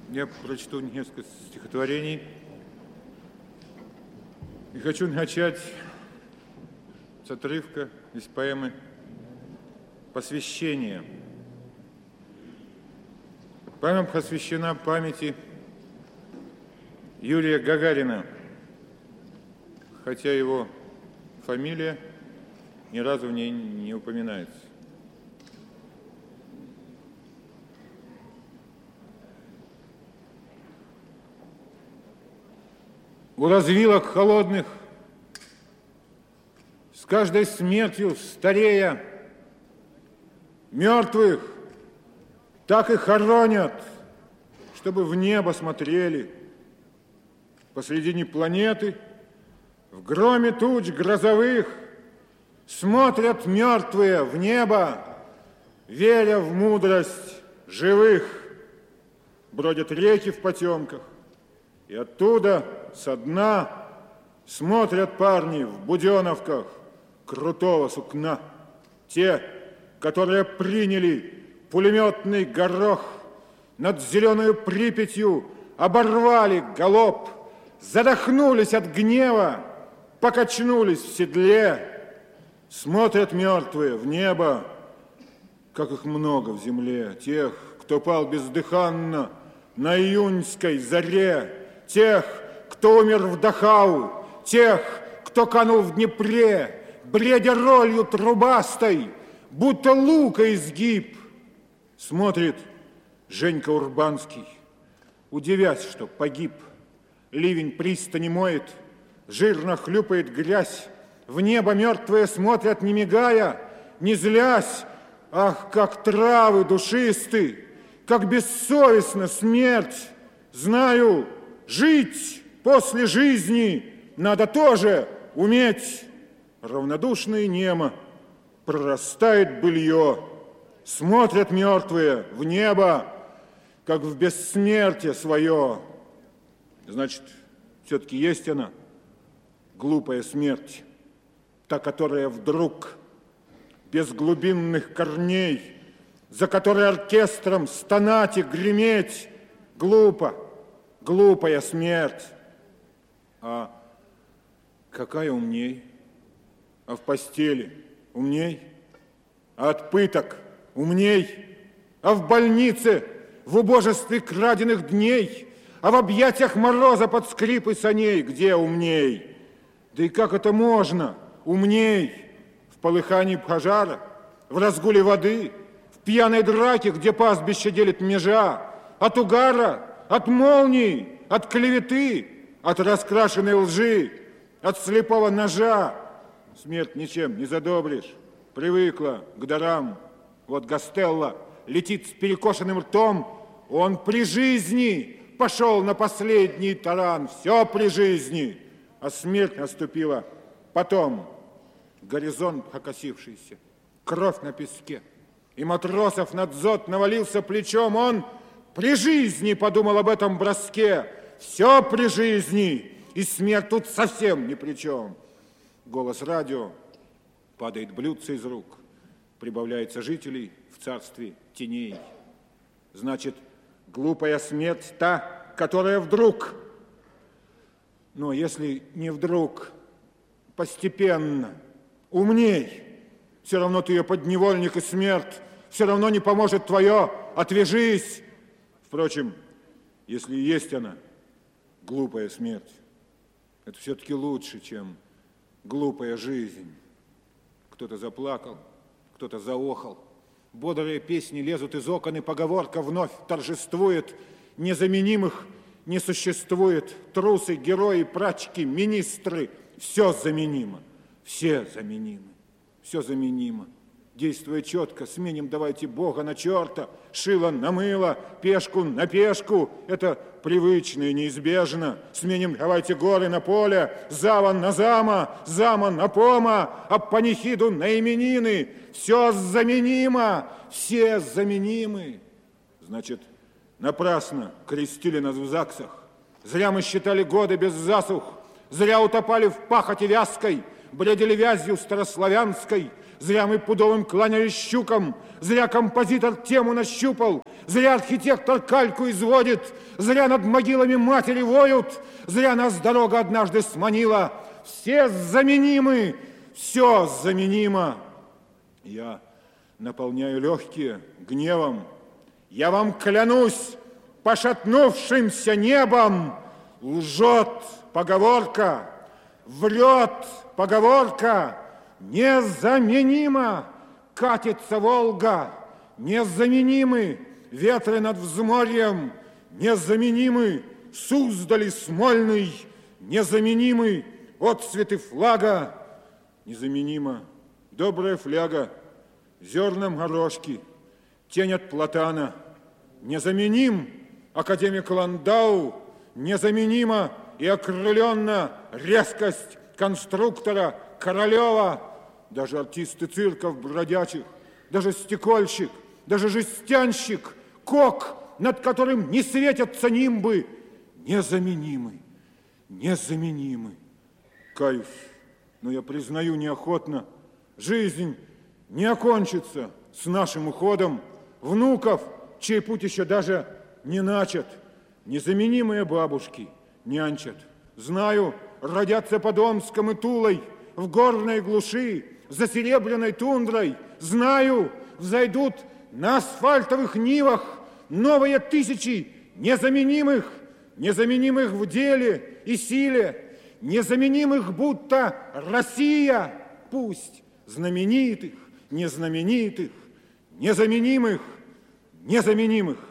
Я прочту несколько стихотворений. И хочу начать с отрывка из поэмы «Посвящение». Поэма посвящена памяти Юрия Гагарина, хотя его фамилия ни разу в ней не упоминается. У развилок холодных, с каждой смертью старея, мертвых так и хоронят, чтобы в небо смотрели. Посредине планеты, в громе туч грозовых, смотрят мертвые в небо, веря в мудрость живых. Бродят реки в потемках, и оттуда, со дна, смотрят парни в буденовках крутого сукна. Те, которые приняли пулеметный горох, над зеленою Припятью оборвали галоп, задохнулись от гнева, покачнулись в седле. Смотрят мертвые в небо, как их много в земле, тех, кто пал бездыханно на июньской заре, тех, кто умер в Дахау, тех, кто канул в Днепре, бредя ролью трубастой, будто лука изгиб. Смотрит Женька Урбанский, удивясь, что погиб. Ливень пристани моет, жирно хлюпает грязь, в небо мертвые смотрят, не мигая, не злясь. Ах, как травы душисты, как бессовестна смерть! Знаю, жить после жизни надо тоже уметь. Равнодушно и немо прорастает былье, смотрят мертвые в небо, как в бессмертие свое. Значит, все-таки есть она, глупая смерть, та, которая вдруг, без глубинных корней, за которой оркестром стонать и греметь, глупо, глупая смерть. А какая умней? А в постели умней? А от пыток умней? А в больнице в убожестве краденных дней? А в объятиях мороза под скрипы саней где умней? Да и как это можно умней? В полыхании пожара, в разгуле воды, в пьяной драке, где пастбище делит межа, от угара, от молний, от клеветы, от раскрашенной лжи, от слепого ножа. Смерть ничем не задобришь, привыкла к дарам. Вот Гастелло летит с перекошенным ртом, он при жизни пошел на последний таран, все при жизни, а смерть наступила потом. Горизонт окосившийся, кровь на песке, и матросов над зод навалился плечом. Он при жизни подумал об этом броске, все при жизни, и смерть тут совсем ни при чем. Голос радио, падает блюдце из рук, прибавляется жителей в царстве теней. Значит, глупая смерть та, которая вдруг, но если не вдруг, постепенно, умней, все равно ты ее подневольник и смерть, все равно не поможет твое, отвяжись. Впрочем, если есть она, глупая смерть, это все-таки лучше, чем глупая жизнь. Кто-то заплакал, кто-то заохал. Бодрые песни лезут из окон, и поговорка вновь торжествует. Незаменимых не существует. Трусы, герои, прачки, министры. Все заменимо. Все заменимы. Все заменимо. Действуя четко, сменим давайте Бога на черта, шило на мыло, пешку на пешку. Это привычно и неизбежно. Сменим давайте горы на поле, зава на зама, зама на пома, а панихиду на именины. Все заменимо, все заменимы. Значит, напрасно крестили нас в ЗАГСах. Зря мы считали годы без засух, зря утопали в пахоте вязкой, бредили вязью старославянской, Зря мы пудовым кланялись щукам, зря композитор тему нащупал, зря архитектор кальку изводит, зря над могилами матери воют, зря нас дорога однажды сманила. Все заменимы, все заменимо. Я наполняю легкие гневом. Я вам клянусь пошатнувшимся небом, лжет поговорка, врет поговорка, незаменимо катится Волга, незаменимы ветры над взморьем, незаменимы Суздали Смольный, незаменимы отцветы флага, незаменимо добрая фляга, зерном горошки, тень от платана, незаменим академик Ландау, незаменима и окрыленно резкость конструктора Королева, даже артисты цирков бродячих, даже стекольщик, даже жестянщик, кок, над которым не светятся нимбы, незаменимы, незаменимы. Каюсь, но я признаю неохотно, жизнь не окончится с нашим уходом внуков, чей путь еще даже не начат. Незаменимые бабушки нянчат. Знаю, родятся под Омском и Тулой, в горной глуши, за серебряной тундрой. Знаю, взойдут на асфальтовых нивах новые тысячи незаменимых, незаменимых в деле и силе, незаменимых будто Россия, пусть знаменитых, незнаменитых, незаменимых, незаменимых.